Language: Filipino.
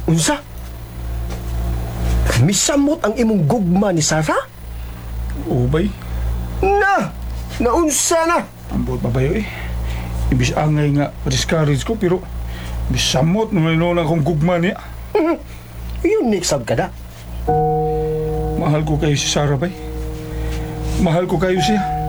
Unsa? Misamot ang imong gugma ni Sarah? Oo, bay. Na! Naunsa na! Ambot babayo eh. Ibis angay nga discourage ko pero bisamot naman noon akong gugma niya. Unique sab ka na. Mahal ko kayo si Sarah, bay. Mahal ko kayo siya.